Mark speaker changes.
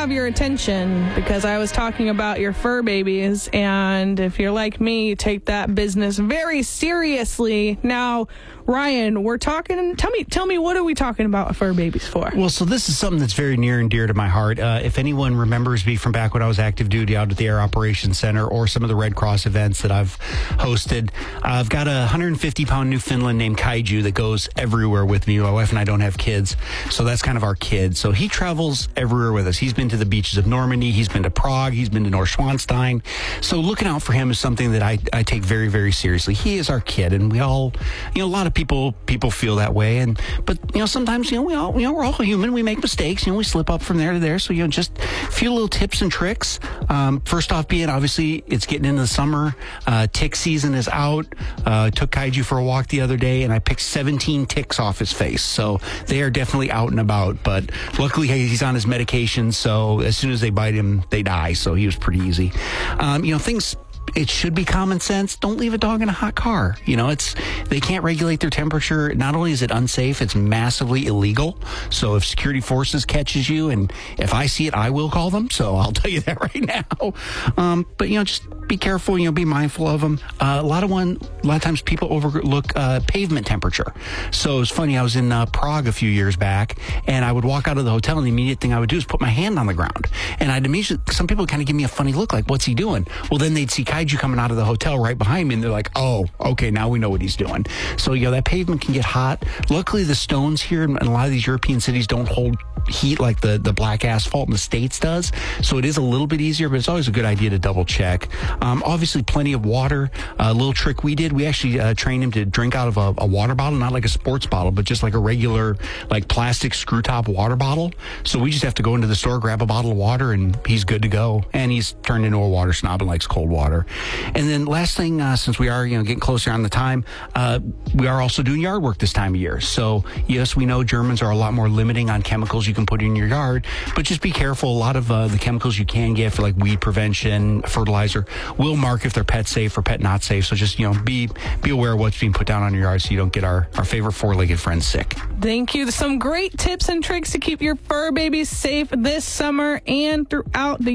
Speaker 1: have your attention because I was talking about your fur babies, and if you're like me, you take that business very seriously. Now, Ryan, we're talking. Tell me, what are we talking about fur babies for?
Speaker 2: Well, so this is something that's very near and dear to my heart. If anyone remembers me from back when I was active duty out at the Air Operations Center or some of the Red Cross events that I've hosted, I've got a 150-pound Newfoundland named Kaiju that goes everywhere with me. My wife and I don't have kids, so that's kind of our kid. So he travels everywhere with us. He's been to the beaches of Normandy. He's been to Prague. He's been to Neuschwanstein. So looking out for him is something that I take very, very seriously. He is our kid, and we all, a lot of people feel that way. But sometimes, we're all human. We make mistakes. We slip up from there to there. So, just a few little tips and tricks. First off being, obviously, it's getting into the summer. Tick season is out. Took Kaiju for a walk the other day, and I picked 17 ticks off his face. So they are definitely out and about. But luckily, he's on his medication. So as soon as they bite him, they die. So he was pretty easy. Things... It should be common sense. Don't leave a dog in a hot car. They can't regulate their temperature. Not only is it unsafe, it's massively illegal. So if security forces catches you, and if I see it, I will call them. So I'll tell you that right now. But just be careful. Be mindful of them. A lot of times people overlook pavement temperature. So it's funny. I was in Prague a few years back, and I would walk out of the hotel, and the immediate thing I would do is put my hand on the ground, and I'd immediately. Some people kind of give me a funny look, like, "What's he doing?" Well, then they'd see Kaiju coming out of the hotel right behind me, and they're like, "Oh, okay, now we know what he's doing." So that pavement can get hot. Luckily, the stones here in a lot of these European cities don't hold heat like the black asphalt in the States does. So it is a little bit easier, but it's always a good idea to double check. Obviously, plenty of water. A little trick we did, we actually trained him to drink out of a water bottle, not like a sports bottle, but just like a regular plastic screw top water bottle. So we just have to go into the store, grab a bottle of water, and he's good to go. And he's turned into a water snob and likes cold water. And then last thing, since we are getting closer on the time, we are also doing yard work this time of year. So yes, we know Germans are a lot more limiting on chemicals you can put in your yard, but just be careful. A lot of the chemicals you can get for weed prevention, fertilizer, will mark if they're pet safe or pet not safe. So just be aware of what's being put down on your yard so you don't get our favorite four-legged friends sick.
Speaker 1: Thank you. Some great tips and tricks to keep your fur babies safe this summer and throughout the